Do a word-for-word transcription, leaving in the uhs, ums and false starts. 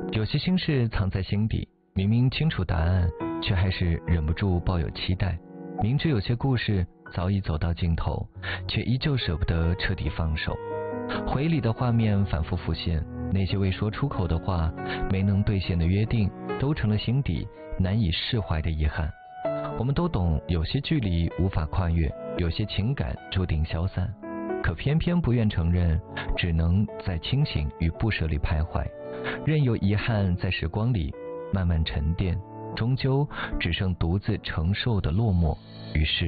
有些心事藏在心底，明明清楚答案，却还是忍不住抱有期待。明知有些故事早已走到尽头，却依旧舍不得彻底放手。回忆里的画面反复浮现，那些未说出口的话，没能兑现的约定，都成了心底难以释怀的遗憾。我们都懂，有些距离无法跨越，有些情感注定消散，可偏偏不愿承认，只能在清醒与不舍里徘徊，任由遗憾在时光里慢慢沉淀，终究只剩独自承受的落寞。于是